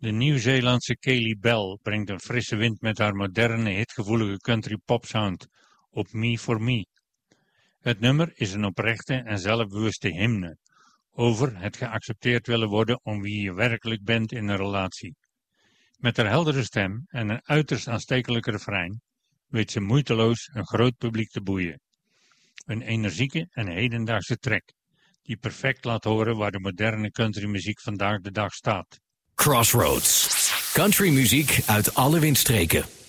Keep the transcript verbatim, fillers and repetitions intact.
De Nieuw-Zeelandse Kaylee Bell brengt een frisse wind met haar moderne, hitgevoelige country pop sound op Me For Me. Het nummer is een oprechte en zelfbewuste hymne over het geaccepteerd willen worden om wie je werkelijk bent in een relatie. Met haar heldere stem en een uiterst aanstekelijke refrein weet ze moeiteloos een groot publiek te boeien. Een energieke en hedendaagse track die perfect laat horen waar de moderne countrymuziek vandaag de dag staat. Crossroads. Countrymuziek uit alle windstreken.